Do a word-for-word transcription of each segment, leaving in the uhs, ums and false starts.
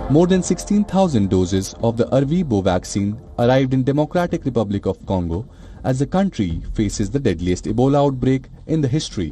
More than sixteen thousand doses of the Ervebo vaccine arrived in Democratic Republic of Congo as the country faces the deadliest Ebola outbreak in the history.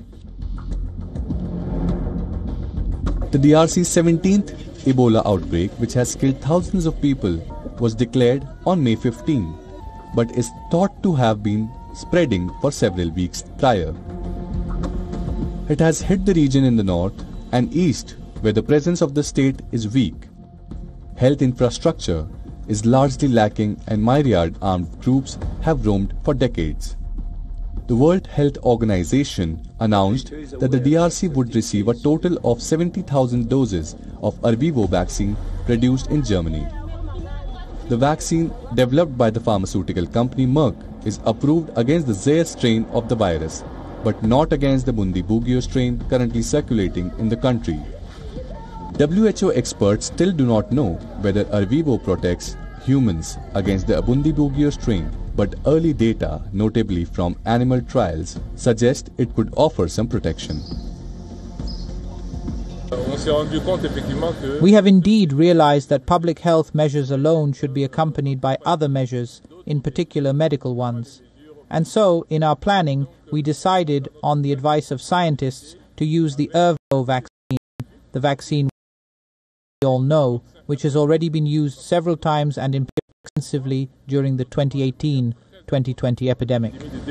The D R C's seventeenth Ebola outbreak, which has killed thousands of people, was declared on May fifteenth, but is thought to have been spreading for several weeks prior. It has hit the region in the north and east, where the presence of the state is weak. Health infrastructure is largely lacking and myriad armed groups have roamed for decades. The World Health Organization announced that the D R C would receive a total of seventy thousand doses of Ervebo vaccine produced in Germany. The vaccine, developed by the pharmaceutical company Merck, is approved against the Zaire strain of the virus, but not against the Bundibugyo strain currently circulating in the country. W H O experts still do not know whether Ervebo protects humans against the Bundibugyo strain, but early data, notably from animal trials, suggest it could offer some protection. We have indeed realized that public health measures alone should be accompanied by other measures, in particular medical ones. And so, in our planning, we decided, on the advice of scientists, to use the Ervebo vaccine, the vaccine we all know, which has already been used several times and extensively during the twenty eighteen twenty twenty epidemic.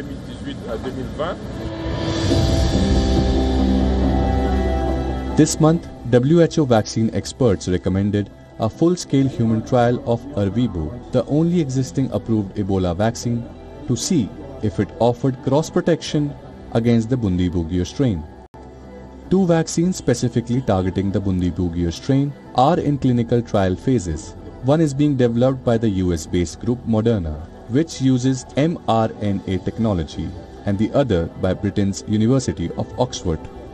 This month, W H O vaccine experts recommended a full-scale human trial of Ervebo, the only existing approved Ebola vaccine, to see if it offered cross-protection against the Bundibugyo strain. Two vaccines specifically targeting the Bundibugyo strain are in clinical trial phases. One is being developed by the U S-based group Moderna, which uses mRNA technology, and the other by Britain's University of Oxford.